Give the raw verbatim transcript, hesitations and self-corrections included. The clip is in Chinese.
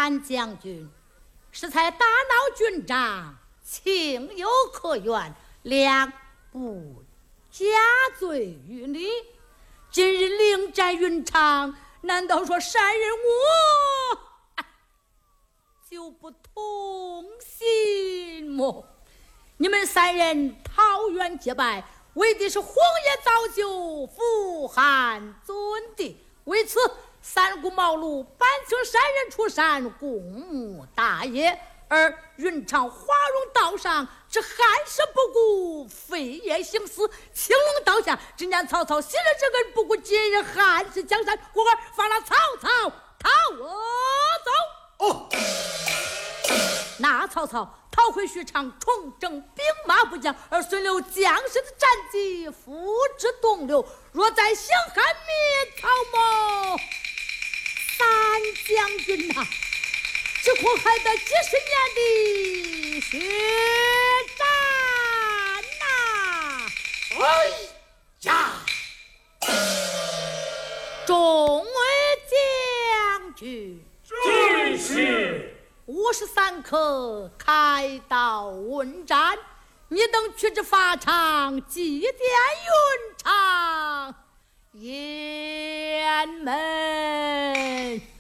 三将军是才大闹军帐，情有可原，两不加罪于你。今日领战云长，难道说山人我就不痛心么？你们三人桃园结拜，为的是荒野造就，富汉尊帝。为此，三顾茅庐，搬请山人出山，共沐大业。而云长华容道上，这汉室不顾，废业行私，青龙刀下。只见曹操昔日之恩，不顾今日汉室江山，故而放了曹操逃走。 哦， 那曹操逃回许昌，重整兵马部将，而孙刘将士的战绩付之东流。若再想汉灭曹某，三将军呐、啊，只恐害得几十年的血战呐、啊！ 哎呀， 众位将军， 军师。 五十三刻开刀问斩，你等去至法场祭奠云长，雁门。